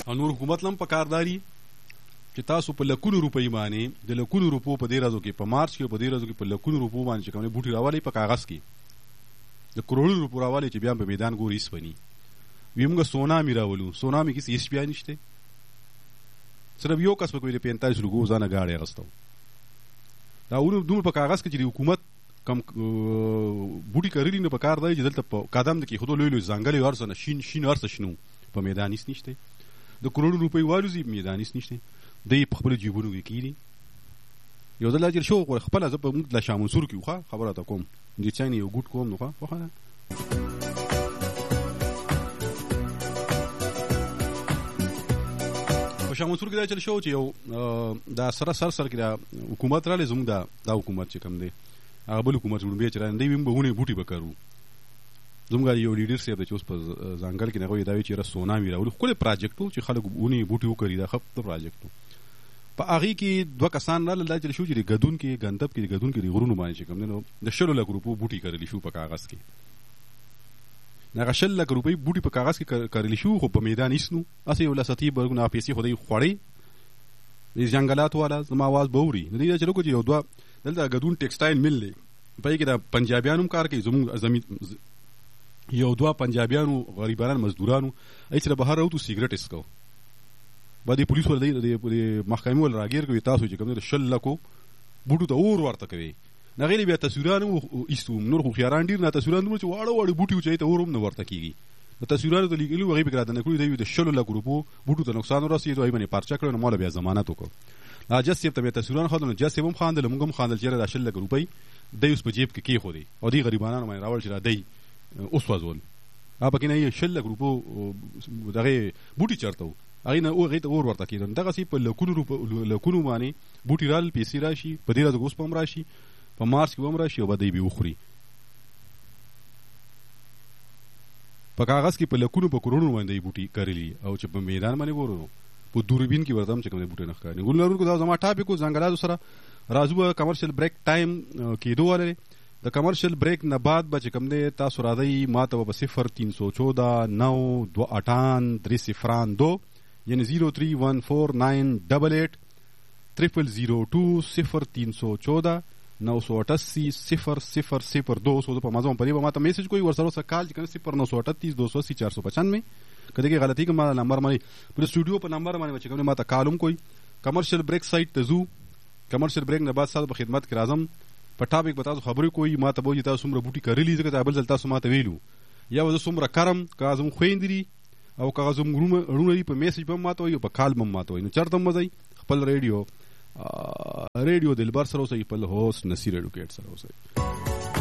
او نور حکومت لم پکارداري چې تاسو په لکونو روپۍ باندې د لکونو روپو په دې ورځو کې په مارچ کې په دې ورځو کې په لکونو روپو باندې چې کومه بوټي راوالي په کاغذ کې د کروڑو روپو راوالي چې بیا په میدان ګوري سپني ویمګه سونامي راولو سونامي کې هیڅ بیا نشته صرف یو کس په کوی د 45 لګو ځانه گاډي راستو دا دومره په کاغذ کې چې حکومت کم بوټي کړلی نه په کار دی چې دلته په قدم کې خود لوی لوی ځنګل ورسنه شین ورسه شنو په میدان هیڅ نشته د کروڑو روپۍ والوزي میدان هیڅ نشته دی په خپل جیبونو کې کیږي یو ځل اجر شو خپل ځ په موږ د شاه منصور کې وخه خبره تا کوم دي چې یو ګډ کوم نو وخه په شاه منصور کې دا چل شو چې یو دا سر کې دا حکومت را لزم دا حکومت چې کم دی هغه بل حکومت جوړ به چرای دی ویم بهونه بوټي وکړو زموږ یو لیډر سیب د چوس په ځنګل کې نه وي دا چې را سونامي راول خو له پروجیکټو چې خلک ونی بوټي وکړي دا خپ پروجیکټو په هغه کې دوه کسان را لاله چې شو چې غدون کې غندب کې غدون کې غرونو باندې چې کوم نو د شلو لک روپو بوټي کړلی شو په کاغذ کې نه غشل لک روپي بوټي په کاغذ کې کړلی شو خو په میدان هیڅ نو اسې ولا ستی برګونه پیسې خدای خوړی د جنگلات والا زما आवाज بوري د دې چې لکه یو دوه دلته غدون ټیکسټایل مل دی په کې دا پنجابیانو کار کوي زموږ زمين یو دوه پنجابیانو غریبانو مزدورانو ایڅ بهر راوتو سیګریټ اسکو باندې پولیس ول دی د محکمې ول راګیر کوي تاسو چې کوم شل لکو بوټو ته اور ورته کوي نه غیر بیا تصویرانو ایستو نور خو خياران ډیر نه تصویرانو چې واړه بوټي چې ته اورم نه ورته کیږي تصویرانو ته لیکلو هغه بګرا د نکړو دی د شل لکو روپو بوټو ته نقصان ورسېږي دوی باندې پارچا کړو نو مال بیا ضمانت وکړو اجازه سیب ته تصویران خدانو جاسه هم خاندل موږ هم خاندل چې د شل لکو روپۍ د اوس په جیب کې خو دی او دی غریبانو باندې راول چې را دی اوس وازول هغه کې نه شل لکو روپو دغه بوټي چرته هغه نه او غیته اور ورته کیدل دغه سی په لکونو باندې بوټي رال پیسې راشي په دې راز اوس پم راشي په مارچ کې هم راشي او بدی به وخوري په کاغذ کې په لکونو په کروڑو باندې بوټي کړلی او چې په میدان باندې ورونو په دوربین کې ورته چې کوم بوټي نه ښکاري ګولرونکو دا زما ټاپیکو ځنګلاتو سره راځو کمرشل بریک ټایم کېدو ولري د کمرشل بریک نه بعد به چې کوم دی تاسو راځي ماته په 0314 928 یعنی 03149888 0002 0314 988 0002 سو په مازون پرې به ماته میسج کوئی ورسره سره کال چې کنه 0938 280 495 کله کې غلطي کوم نمبر باندې په سټوډیو په نمبر باندې چې کوم ماته کالم کوئی کمرشل بریک سایت ته زو کمرشل بریک نه بعد سره په خدمت کې راځم په ټاپک به تاسو خبرې کوئ ماته به وایي تاسو څومره بوټي کرلي ځکه بل ځل تاسو ماته ویلو یا زه څومره کرم که زموږ خویندې دي او که زموږ وروڼه دي په میسج به هم ماته وایي او په کال به هم ماته وایي نو چېرته هم مه ځئ خپل ریډیو دلبر سره اوسئ خپل هوسټ نصیر ایډوکیټ سره اوسئ